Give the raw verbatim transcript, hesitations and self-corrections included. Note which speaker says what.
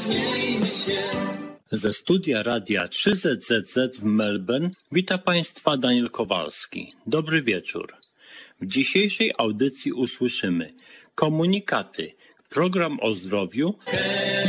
Speaker 1: śmiejmy się.
Speaker 2: Ze studia Radia trzy Z Z Z w Melbourne wita Państwa Daniel Kowalski. Dobry wieczór. W dzisiejszej audycji usłyszymy komunikaty, program o zdrowiu,